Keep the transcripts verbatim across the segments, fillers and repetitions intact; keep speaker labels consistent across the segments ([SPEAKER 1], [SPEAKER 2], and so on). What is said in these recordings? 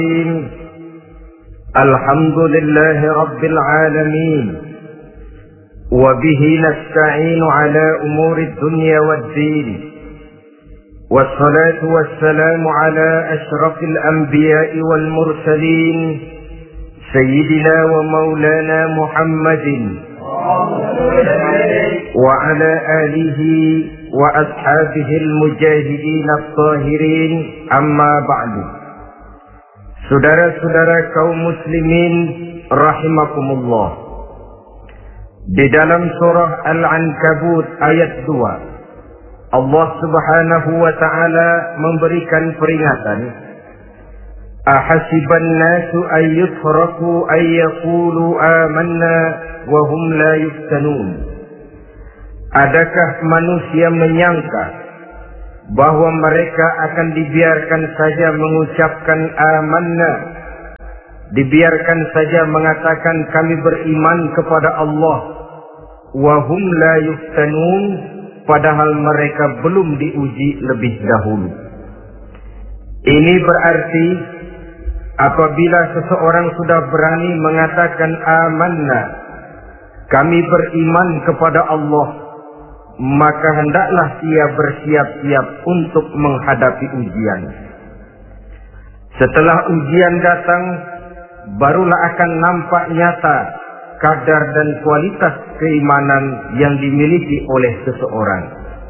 [SPEAKER 1] الحمد لله رب العالمين وبه نستعين على أمور الدنيا والدين والصلاة والسلام على أشرف الأنبياء والمرسلين سيدنا ومولانا محمد وعلى آله وأصحابه المجاهدين الطاهرين أما بعد. Saudara-saudara kaum muslimin rahimakumullah, di dalam surah Al-Ankabut ayat dua, Allah subhanahu wa ta'ala memberikan peringatan, ahasiban nasu an yutraku an yaqulu amanna wa hum la yuftanun. Adakah manusia menyangka bahwa mereka akan dibiarkan saja mengucapkan amanna, dibiarkan saja mengatakan kami beriman kepada Allah, wa hum la yuftanun, padahal mereka belum diuji lebih dahulu. Ini berarti apabila seseorang sudah berani mengatakan amanna, kami beriman kepada Allah, maka hendaklah ia bersiap-siap untuk menghadapi ujian. Setelah ujian datang, barulah akan nampak nyata kadar dan kualitas keimanan yang dimiliki oleh seseorang.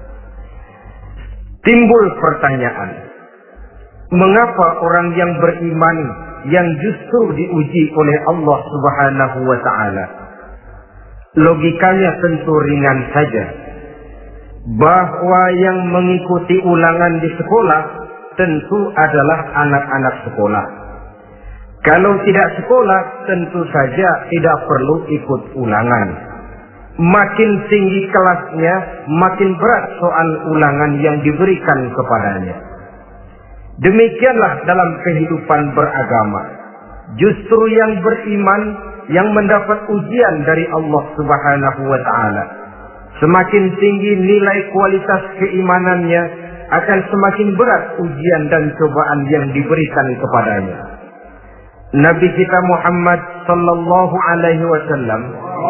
[SPEAKER 1] Timbul pertanyaan, mengapa orang yang beriman yang justru diuji oleh Allah Subhanahu wa ta'ala? Logikanya tentu ringan saja, bahwa yang mengikuti ulangan di sekolah tentu adalah anak-anak sekolah. Kalau tidak sekolah, tentu saja tidak perlu ikut ulangan. Makin tinggi kelasnya, makin berat soal ulangan yang diberikan kepadanya. Demikianlah dalam kehidupan beragama. Justru yang beriman yang mendapat ujian dari Allah Subhanahu wa ta'ala. Semakin tinggi nilai kualitas keimanannya, akan semakin berat ujian dan cobaan yang diberikan kepadanya. Nabi kita Muhammad sallallahu alaihi wasallam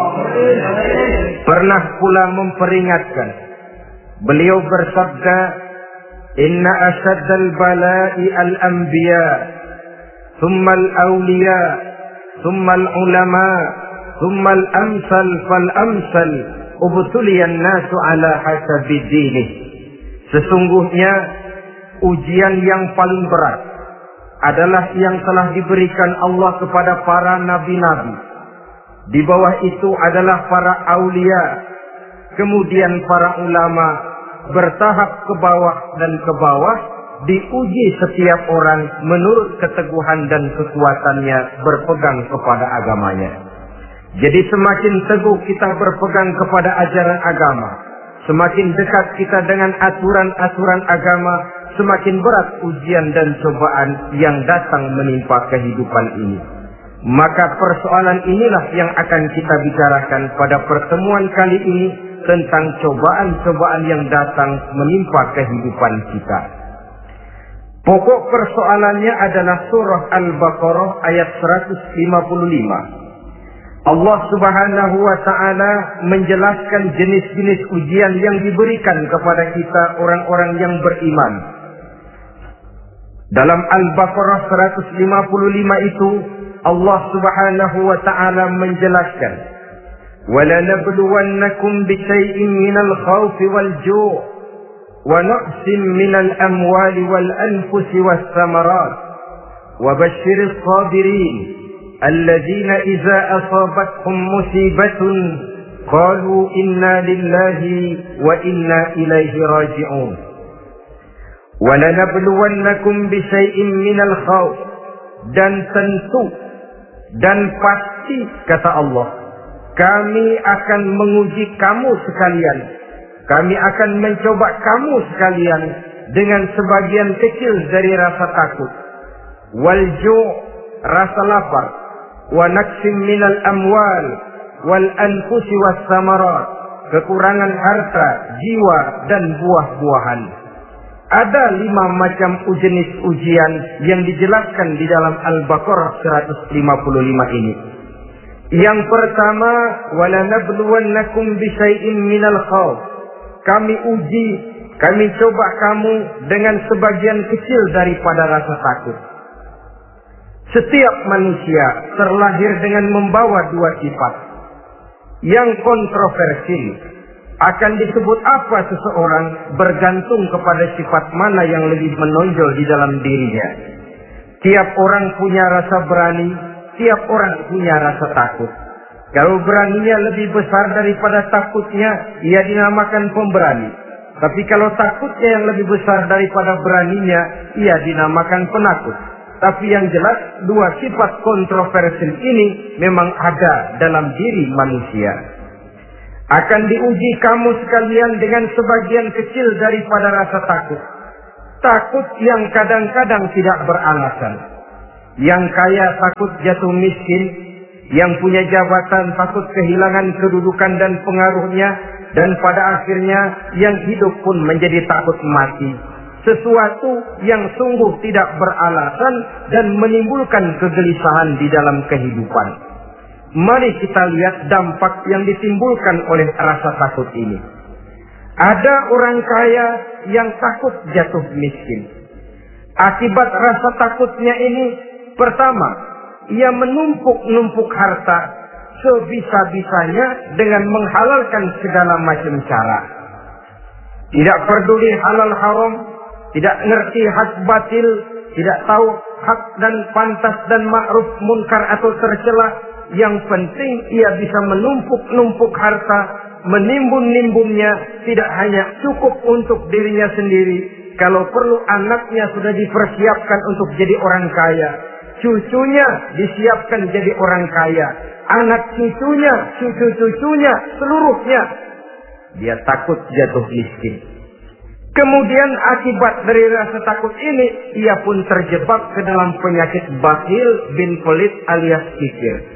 [SPEAKER 1] pernah pula memperingatkan. Beliau bersabda, inna asyaddal bala'i al-anbiya, thumma al-awliya, thumma al-ulama, thumma al-amsal fal-amsal, ubtuliyan nasu ala hasabi dinih. Sesungguhnya ujian yang paling berat adalah yang telah diberikan Allah kepada para nabi-nabi. Di bawah itu adalah para aulia, kemudian para ulama, bertahap ke bawah dan ke bawah, diuji setiap orang menurut keteguhan dan kekuatannya berpegang kepada agamanya. Jadi semakin teguh kita berpegang kepada ajaran agama, semakin dekat kita dengan aturan-aturan agama, semakin berat ujian dan cobaan yang datang menimpa kehidupan ini. Maka persoalan inilah yang akan kita bicarakan pada pertemuan kali ini, tentang cobaan-cobaan yang datang menimpa kehidupan kita. Pokok persoalannya adalah surah Al-Baqarah ayat seratus lima puluh lima. Allah Subhanahu wa ta'ala menjelaskan jenis-jenis ujian yang diberikan kepada kita orang-orang yang beriman. Dalam Al-Baqarah seratus lima puluh lima itu, Allah Subhanahu wa ta'ala menjelaskan, وَلَنَبْلُوَنَّكُمْ بِشَيْءٍ مِّنَ الْخَوْفِ وَالْجُوعِ وَنَقْصٍ مِّنَ الْأَمْوَالِ وَالْأَنفُسِ وَالثَّمَرَاتِ وَبَشِّرِ الصَّابِرِينَ الذين إذا أصابتهم مصيبة قالوا إنا لله وإنا إليه راجعون ولنبلونكم بشيء من الخوف. Dan tentu dan pasti kata Allah, kami akan menguji kamu sekalian, kami akan mencoba kamu sekalian dengan sebagian kecil dari rasa takut, walju', rasa lapar, wa naqsim minal amwal wal anfusi was samarat, kekurangan harta, jiwa dan buah-buahan. Ada lima macam jenis ujian yang dijelaskan di dalam Al-Baqarah seratus lima puluh lima ini. Yang pertama, walanabluwannakum bisyai'in minal khawf. Kami uji, kami coba kamu dengan sebagian kecil daripada rasa takut. Setiap manusia terlahir dengan membawa dua sifat. Yang kontroversi akan disebut apa seseorang bergantung kepada sifat mana yang lebih menonjol di dalam dirinya. Tiap orang punya rasa berani, tiap orang punya rasa takut. Kalau beraninya lebih besar daripada takutnya, ia dinamakan pemberani. Tapi kalau takutnya yang lebih besar daripada beraninya, ia dinamakan penakut. Tapi yang jelas, dua sifat kontroversial ini memang ada dalam diri manusia. Akan diuji kamu sekalian dengan sebagian kecil daripada rasa takut. Takut yang kadang-kadang tidak beralasan. Yang kaya takut jatuh miskin, yang punya jabatan takut kehilangan kedudukan dan pengaruhnya, dan pada akhirnya yang hidup pun menjadi takut mati. Sesuatu yang sungguh tidak beralasan dan menimbulkan kegelisahan di dalam kehidupan. Mari kita lihat dampak yang ditimbulkan oleh rasa takut ini. Ada orang kaya yang takut jatuh miskin. Akibat rasa takutnya ini, pertama, ia menumpuk-numpuk harta sebisa-bisanya dengan menghalalkan segala macam cara. Tidak peduli halal haram, tidak ngerti hak batil, tidak tahu hak dan pantas dan ma'ruf munkar atau tercela. Yang penting ia bisa menumpuk-numpuk harta, menimbun-nimbunnya, tidak hanya cukup untuk dirinya sendiri. Kalau perlu anaknya sudah dipersiapkan untuk jadi orang kaya, cucunya disiapkan jadi orang kaya, anak cucunya, cucu-cucunya, seluruhnya. Dia takut jatuh miskin. Kemudian akibat dari rasa takut ini, ia pun terjebak ke dalam penyakit bakhil bin pelit alias kikir.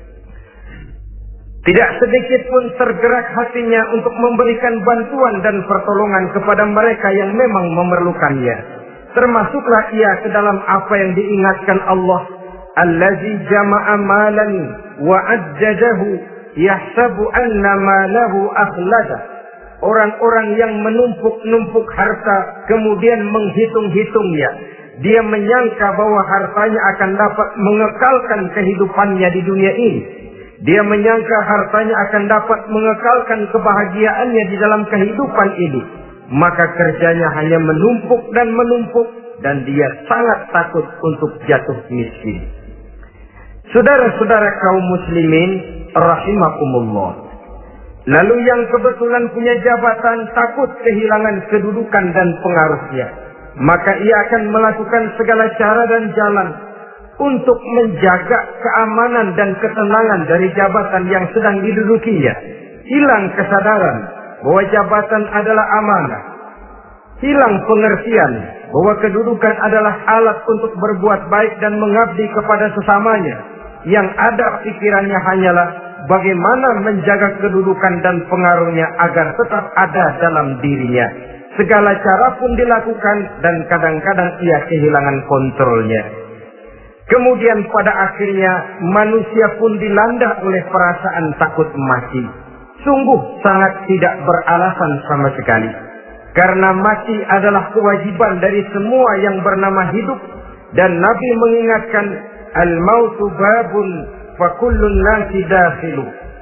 [SPEAKER 1] Tidak sedikit pun tergerak hatinya untuk memberikan bantuan dan pertolongan kepada mereka yang memang memerlukannya. Termasuklah ia ke dalam apa yang diingatkan Allah. Allazi jama'a malan wa ajjajahu yahsabu anna malahu akhlada. Orang-orang yang menumpuk-numpuk harta kemudian menghitung-hitungnya. Dia menyangka bahwa hartanya akan dapat mengekalkan kehidupannya di dunia ini. Dia menyangka hartanya akan dapat mengekalkan kebahagiaannya di dalam kehidupan ini. Maka kerjanya hanya menumpuk dan menumpuk, dan dia sangat takut untuk jatuh miskin. Saudara-saudara kaum muslimin rahimakumullah. Lalu yang kebetulan punya jabatan takut kehilangan kedudukan dan pengaruhnya. Maka ia akan melakukan segala cara dan jalan untuk menjaga keamanan dan ketenangan dari jabatan yang sedang didudukinya. Hilang kesadaran bahwa jabatan adalah amanah. Hilang pengertian bahwa kedudukan adalah alat untuk berbuat baik dan mengabdi kepada sesamanya. Yang ada pikirannya hanyalah bagaimana menjaga kedudukan dan pengaruhnya agar tetap ada dalam dirinya. Segala cara pun dilakukan dan kadang-kadang ia kehilangan kontrolnya. Kemudian pada akhirnya manusia pun dilanda oleh perasaan takut mati. Sungguh sangat tidak beralasan sama sekali. Karena mati adalah kewajiban dari semua yang bernama hidup. Dan Nabi mengingatkan, al-mautu babun fa kullun nasi dakhilu.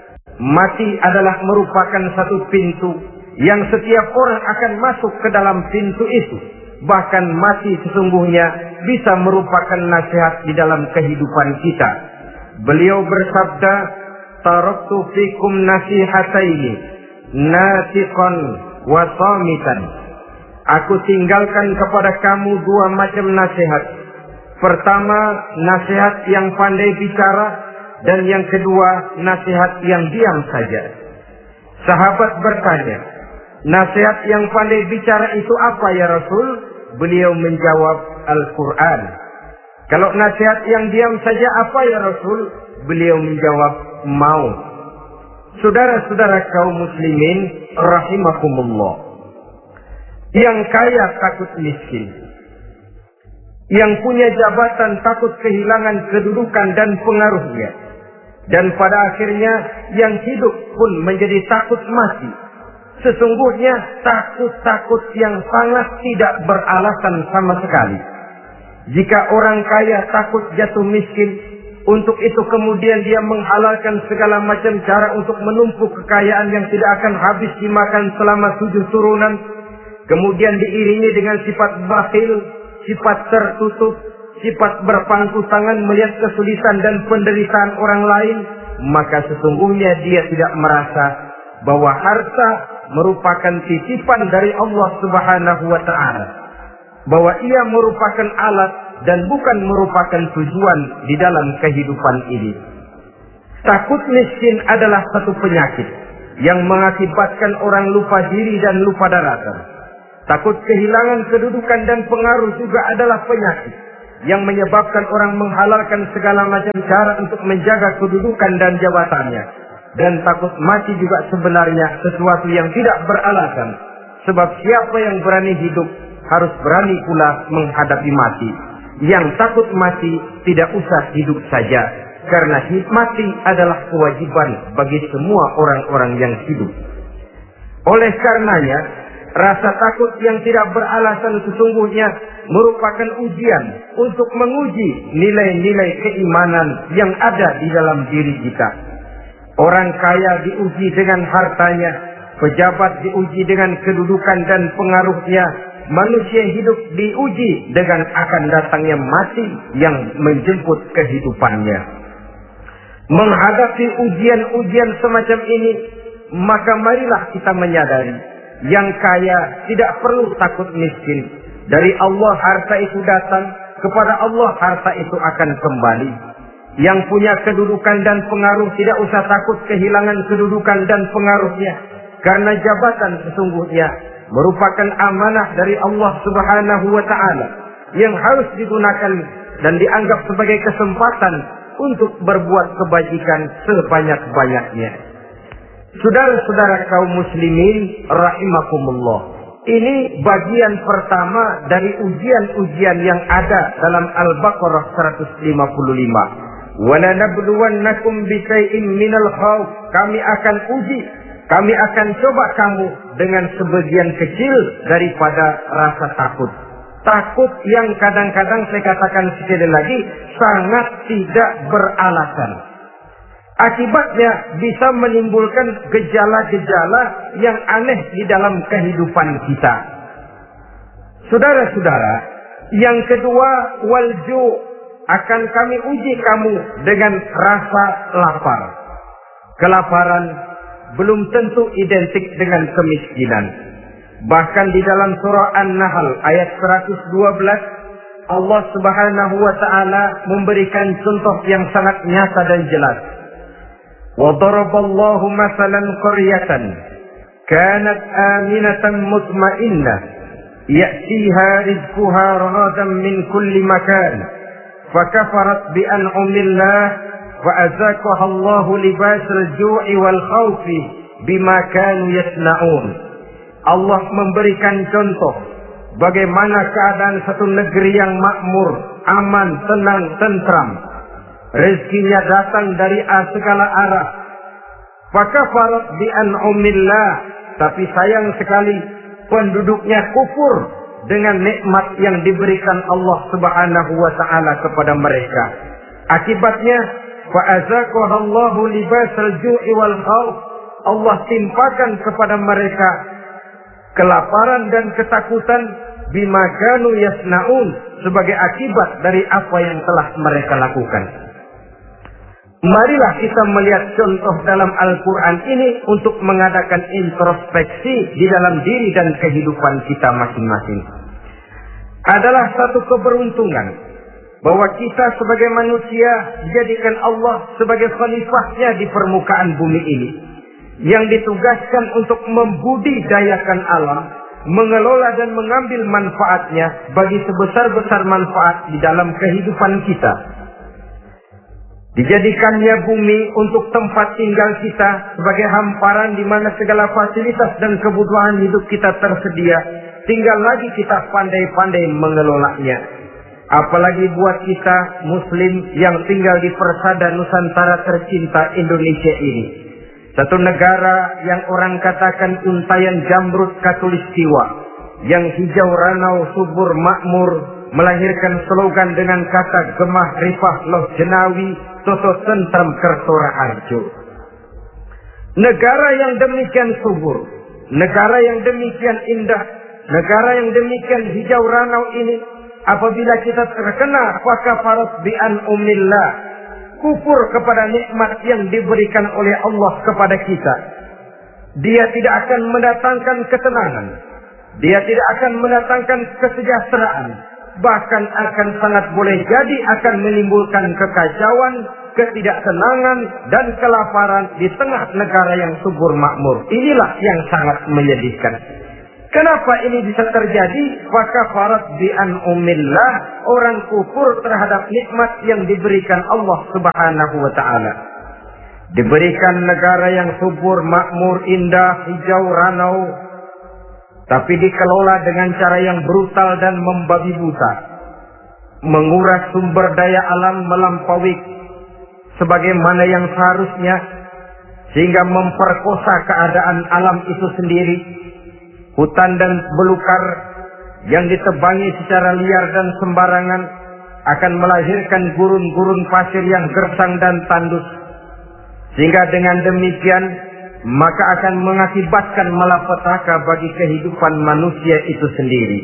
[SPEAKER 1] Mati adalah merupakan satu pintu yang setiap orang akan masuk ke dalam pintu itu. Bahkan mati sesungguhnya bisa merupakan nasihat di dalam kehidupan kita. Beliau bersabda, taraktu fikum nasihataini, natiqan wa samitan. Aku tinggalkan kepada kamu dua macam nasihat. Pertama, nasihat yang pandai bicara, dan yang kedua, nasihat yang diam saja. Sahabat bertanya, nasihat yang pandai bicara itu apa ya Rasul? Beliau menjawab, Al-Quran. Kalau nasihat yang diam saja apa ya Rasul? Beliau menjawab, maut. Saudara-saudara kaum muslimin rahimakumullah. Yang kaya takut miskin. Yang punya jabatan takut kehilangan kedudukan dan pengaruhnya. Dan pada akhirnya yang hidup pun menjadi takut mati. Sesungguhnya takut-takut yang sangat tidak beralasan sama sekali. Jika orang kaya takut jatuh miskin, untuk itu kemudian dia menghalalkan segala macam cara untuk menumpuk kekayaan yang tidak akan habis dimakan selama tujuh turunan, kemudian diiringi dengan sifat bakhil, sifat tertutup, sifat berpangku tangan melihat kesulitan dan penderitaan orang lain, maka sesungguhnya dia tidak merasa bahwa harta merupakan titipan dari Allah Subhanahu wa Ta'ala, bahwa ia merupakan alat dan bukan merupakan tujuan di dalam kehidupan ini. Takut miskin adalah satu penyakit yang mengakibatkan orang lupa diri dan lupa daratan. Takut kehilangan kedudukan dan pengaruh juga adalah penyakit yang menyebabkan orang menghalalkan segala macam cara untuk menjaga kedudukan dan jabatannya. Dan takut mati juga sebenarnya sesuatu yang tidak beralasan. Sebab siapa yang berani hidup harus berani pula menghadapi mati. Yang takut mati tidak usah hidup saja, karena mati adalah kewajiban bagi semua orang-orang yang hidup. Oleh karenanya, rasa takut yang tidak beralasan sesungguhnya merupakan ujian untuk menguji nilai-nilai keimanan yang ada di dalam diri kita. Orang kaya diuji dengan hartanya, pejabat diuji dengan kedudukan dan pengaruhnya, manusia hidup diuji dengan akan datangnya mati yang menjemput kehidupannya. Menghadapi ujian-ujian semacam ini, maka marilah kita menyadari, yang kaya tidak perlu takut miskin. Dari Allah harta itu datang, kepada Allah harta itu akan kembali. Yang punya kedudukan dan pengaruh tidak usah takut kehilangan kedudukan dan pengaruhnya, karena jabatan sesungguhnya merupakan amanah dari Allah Subhanahu wa Ta'ala yang harus digunakan dan dianggap sebagai kesempatan untuk berbuat kebajikan sebanyak-banyaknya. Saudara-saudara kaum muslimin rahimakumullah, ini bagian pertama dari ujian-ujian yang ada dalam Al-Baqarah seratus lima puluh lima. وَلَنَبْلُوَنَّكُمْ بِشَيْءٍ مِنَ الْخَوْفِ, kami akan uji, kami akan coba kamu dengan sebagian kecil daripada rasa takut. Takut yang kadang-kadang saya katakan sekali lagi sangat tidak beralasan. Akibatnya bisa menimbulkan gejala-gejala yang aneh di dalam kehidupan kita. Saudara-saudara, yang kedua, walju, akan kami uji kamu dengan rasa lapar. Kelaparan belum tentu identik dengan kemiskinan. Bahkan di dalam surah An-Nahl ayat seratus dua belas, Allah Subhanahu wa Ta'ala memberikan contoh yang sangat nyata dan jelas. وَضَرَبَ اللَّهُ مَثَلًا قَرْيَةً كَانَتْ آمِنَةً مُطْمَئِنَّةً يَأْتِيهَا رِزْقُهَا رَغَدًا مِنْ كُلِّ مَكَانٍ فَكَفَرَتْ بِأَنْعُمِ اللَّهِ فَأَذَاقَهَا اللَّهُ لِبَاسَ الْجُوعِ وَالْخَوْفِ بِمَا كَانُوا يَصْنَعُونَ. Allah memberikan contoh bagaimana keadaan satu negeri yang makmur, aman, tenang, tentram. Rezekinya datang dari segala arah. Fakafarat bi an'umillah, tapi sayang sekali penduduknya kufur dengan nikmat yang diberikan Allah Subhanahu wa Ta'ala kepada mereka. Akibatnya fa'azaqahallahu libasal ju'i wal khauf, Allah timpakan kepada mereka kelaparan dan ketakutan bima kanu yasnaun, sebagai akibat dari apa yang telah mereka lakukan. Marilah kita melihat contoh dalam Al-Quran ini untuk mengadakan introspeksi di dalam diri dan kehidupan kita masing-masing. Adalah satu keberuntungan bahwa kita sebagai manusia dijadikan Allah sebagai khalifahnya di permukaan bumi ini, yang ditugaskan untuk membudidayakan alam, mengelola dan mengambil manfaatnya bagi sebesar-besar manfaat di dalam kehidupan kita. Dijadikannya bumi untuk tempat tinggal kita sebagai hamparan di mana segala fasilitas dan kebutuhan hidup kita tersedia, tinggal lagi kita pandai-pandai mengelolanya. Apalagi buat kita muslim yang tinggal di persada Nusantara tercinta Indonesia ini. Satu negara yang orang katakan untayan jamrut katulistiwa, yang hijau ranau subur makmur, melahirkan slogan dengan kata gemah rifah loh jenawi toto tentrem kertora harjo. Negara yang demikian subur, negara yang demikian indah, negara yang demikian hijau ranau ini, apabila kita terkena fakafarat bi an umillah, kufur kepada nikmat yang diberikan oleh Allah kepada kita, dia tidak akan mendatangkan ketenangan, dia tidak akan mendatangkan kesejahteraan, bahkan akan sangat boleh jadi akan menimbulkan kekacauan, ketidaktenangan dan kelaparan di tengah negara yang subur makmur. Inilah yang sangat menyedihkan. Kenapa ini bisa terjadi? Fakafarat bi an umillah, orang kufur terhadap nikmat yang diberikan Allah Subhanahu wa taala. Diberikan negara yang subur, makmur, indah, hijau ranau, tapi dikelola dengan cara yang brutal dan membabi buta. Menguras sumber daya alam melampaui sebagaimana yang seharusnya, sehingga memperkosa keadaan alam itu sendiri. Hutan dan belukar yang ditebangi secara liar dan sembarangan akan melahirkan gurun-gurun pasir yang gersang dan tandus, sehingga dengan demikian maka akan mengakibatkan malapetaka bagi kehidupan manusia itu sendiri.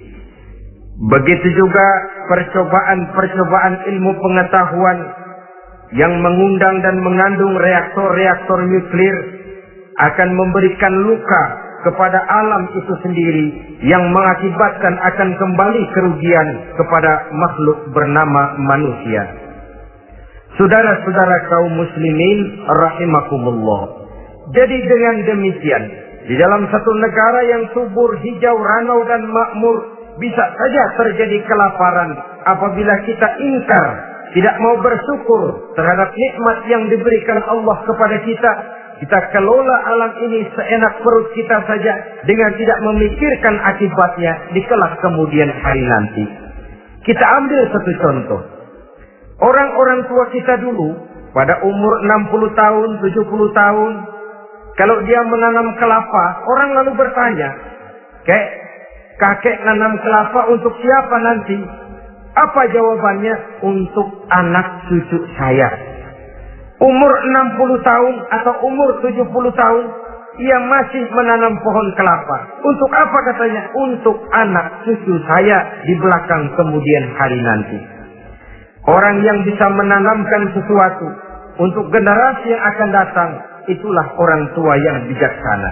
[SPEAKER 1] Begitu juga percobaan-percobaan ilmu pengetahuan yang mengundang dan mengandung reaktor-reaktor nuklir akan memberikan luka kepada alam itu sendiri, yang mengakibatkan akan kembali kerugian kepada makhluk bernama manusia. Saudara-saudara kaum muslimin rahimakumullah. Jadi dengan demikian, di dalam satu negara yang subur, hijau, ranau dan makmur, bisa saja terjadi kelaparan apabila kita ingkar, tidak mau bersyukur terhadap nikmat yang diberikan Allah kepada kita. Kita kelola alam ini seenak perut kita saja dengan tidak memikirkan akibatnya di kelak kemudian hari nanti. Kita ambil satu contoh. Orang-orang tua kita dulu pada umur enam puluh tahun, tujuh puluh tahun, kalau dia menanam kelapa, orang lalu bertanya, "Kek, kakek nanam kelapa untuk siapa nanti?" Apa jawabannya? Untuk anak cucu saya. Umur enam puluh tahun atau umur tujuh puluh tahun, ia masih menanam pohon kelapa. Untuk apa katanya? Untuk anak cucu saya di belakang kemudian hari nanti. Orang yang bisa menanamkan sesuatu untuk generasi yang akan datang, itulah orang tua yang bijaksana.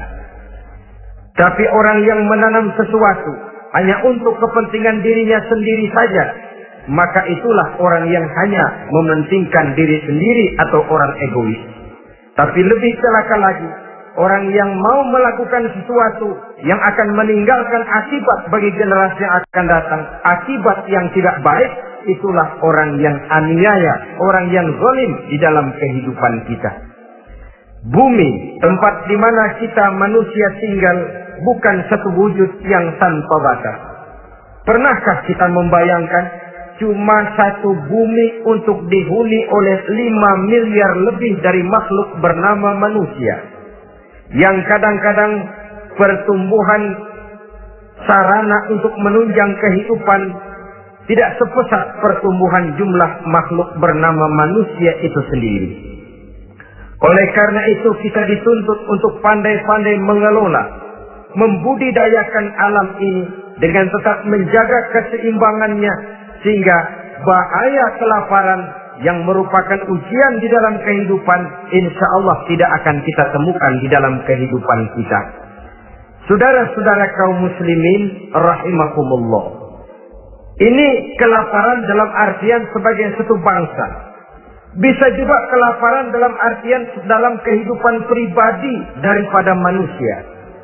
[SPEAKER 1] Tapi orang yang menanam sesuatu hanya untuk kepentingan dirinya sendiri saja, maka itulah orang yang hanya mementingkan diri sendiri atau orang egois. Tapi lebih celaka lagi, orang yang mau melakukan sesuatu yang akan meninggalkan akibat bagi generasi yang akan datang, akibat yang tidak baik, itulah orang yang aniaya, orang yang zalim di dalam kehidupan kita. Bumi, tempat di mana kita manusia tinggal, bukan satu wujud yang tanpa batas. Pernahkah kita membayangkan cuma satu bumi untuk dihuni oleh lima miliar lebih dari makhluk bernama manusia, yang kadang-kadang pertumbuhan sarana untuk menunjang kehidupan tidak sepesat pertumbuhan jumlah makhluk bernama manusia itu sendiri. Oleh karena itu kita dituntut untuk pandai-pandai mengelola, membudidayakan alam ini dengan tetap menjaga keseimbangannya, sehingga bahaya kelaparan yang merupakan ujian di dalam kehidupan, insya Allah tidak akan kita temukan di dalam kehidupan kita. Saudara-saudara kaum muslimin rahimakumullah. Ini kelaparan dalam artian sebagai satu bangsa. Bisa juga kelaparan dalam artian dalam kehidupan pribadi daripada manusia.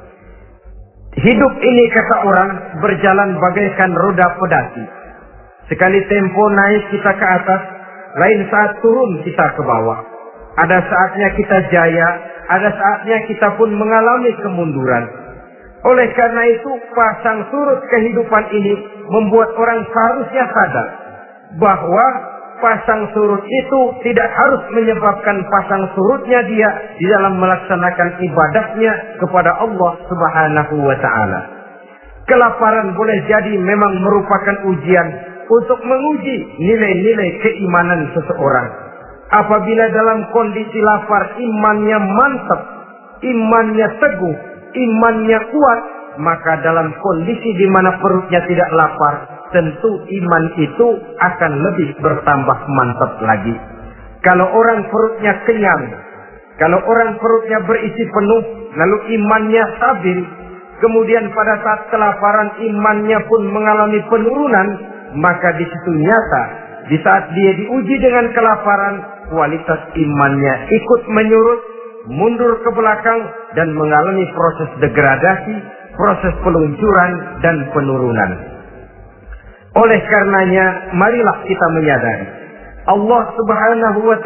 [SPEAKER 1] Hidup ini kata orang berjalan bagaikan roda pedati. Sekali tempo naik kita ke atas, lain saat turun kita ke bawah. Ada saatnya kita jaya, ada saatnya kita pun mengalami kemunduran. Oleh karena itu, pasang surut kehidupan ini membuat orang seharusnya sadar bahwa pasang surut itu tidak harus menyebabkan pasang surutnya dia di dalam melaksanakan ibadahnya kepada Allah Subhanahu wa ta'ala. Kelaparan boleh jadi memang merupakan ujian untuk menguji nilai-nilai keimanan seseorang. Apabila dalam kondisi lapar imannya mantap, imannya teguh, imannya kuat, maka dalam kondisi di mana perutnya tidak lapar, tentu iman itu akan lebih bertambah mantap lagi. Kalau orang perutnya kenyang, kalau orang perutnya berisi penuh, lalu imannya stabil, kemudian pada saat kelaparan imannya pun mengalami penurunan, maka di situ nyata, di saat dia diuji dengan kelaparan, kualitas imannya ikut menyurut, mundur ke belakang, dan mengalami proses degradasi, proses peluncuran dan penurunan. Oleh karenanya, marilah kita menyadari Allah Subhanahu wa ta'ala